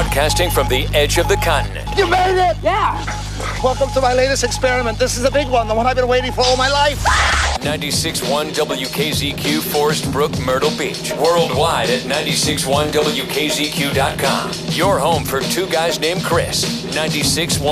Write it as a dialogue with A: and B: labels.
A: Broadcasting from the edge of the continent.
B: You made it!
C: Yeah.
B: Welcome to my latest experiment. This is a big one, the one I've been waiting for all my life.
A: 96.1 WKZQ, Forest Brook, Myrtle Beach. Worldwide at 96.1WKZQ.com. Your home for two guys named Chris. 96.1